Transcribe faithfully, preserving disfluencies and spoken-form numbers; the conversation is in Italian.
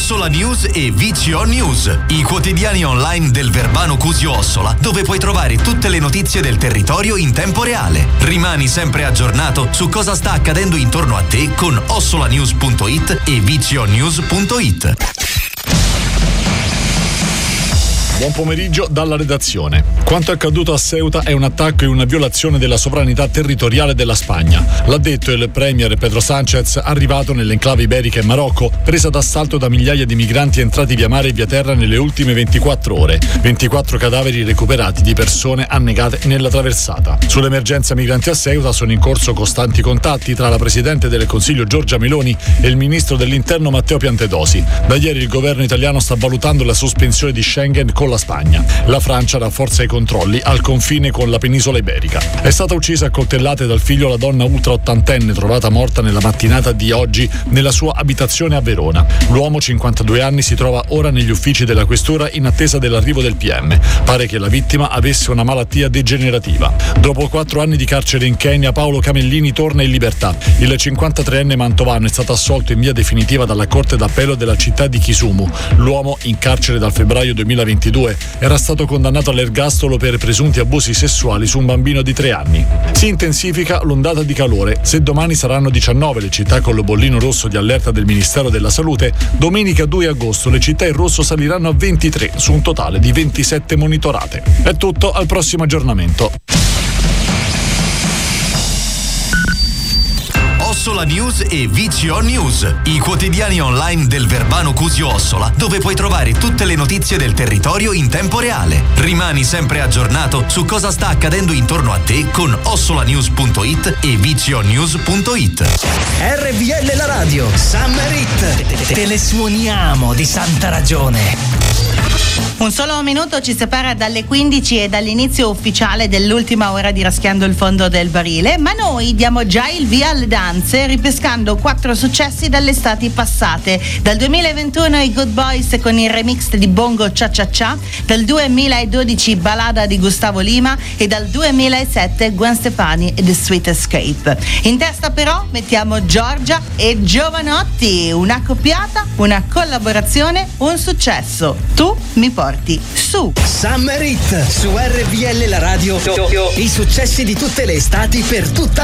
Ossola News e V C O News, i quotidiani online del Verbano Cusio Ossola, dove puoi trovare tutte le notizie del territorio in tempo reale. Rimani sempre aggiornato su cosa sta accadendo intorno a te con ossolanews punto it e v c o news punto it. Buon pomeriggio dalla redazione. Quanto accaduto a Ceuta è un attacco e una violazione della sovranità territoriale della Spagna. L'ha detto il premier Pedro Sánchez, arrivato nell'enclave iberica in Marocco, presa d'assalto da migliaia di migranti entrati via mare e via terra nelle ultime ventiquattro ore. ventiquattro cadaveri recuperati di persone annegate nella traversata. Sull'emergenza migranti a Ceuta sono in corso costanti contatti tra la presidente del Consiglio Giorgia Meloni e il ministro dell'Interno Matteo Piantedosi. Da ieri il governo italiano sta valutando la sospensione di Schengen con la Spagna. La Francia rafforza i controlli al confine con la penisola iberica. È stata uccisa a coltellate dal figlio la donna ultra ottantenne trovata morta nella mattinata di oggi nella sua abitazione a Verona. L'uomo, cinquantadue anni, si trova ora negli uffici della questura in attesa dell'arrivo del P M. Pare che la vittima avesse una malattia degenerativa. Dopo quattro anni di carcere in Kenya, Paolo Camellini torna in libertà. Il cinquantatreenne mantovano è stato assolto in via definitiva dalla Corte d'Appello della città di Kisumu. L'uomo, in carcere dal febbraio duemilaventidue, era stato condannato all'ergastolo per presunti abusi sessuali su un bambino di tre anni. Si intensifica l'ondata di calore. Se domani saranno diciannove le città con il bollino rosso di allerta del Ministero della Salute, domenica due agosto le città in rosso saliranno a ventitré su un totale di ventisette monitorate. È tutto, al prossimo aggiornamento. Ossola News e V C O News, i quotidiani online del Verbano Cusio Ossola, dove puoi trovare tutte le notizie del territorio in tempo reale. Rimani sempre aggiornato su cosa sta accadendo intorno a te con ossolanews punto it e v c o news punto it. R V L la radio, Summer Hit, te le suoniamo di santa ragione. Un solo minuto ci separa dalle quindici e dall'inizio ufficiale dell'ultima ora di Raschiando il fondo del barile, ma noi diamo già il via alle danze ripescando quattro successi dalle estati passate. Dal duemilaventuno i Good Boys con il remix di Bongo Cha Cha Cha, dal duemiladodici Balada di Gustavo Lima e dal duemilasette Gwen Stefani e The Sweet Escape. In testa però mettiamo Giorgia e Giovanotti, una coppiata, una collaborazione, un successo. Tu mi porti su Summer Hit su R V L la radio, i successi di tutte le estati per tutta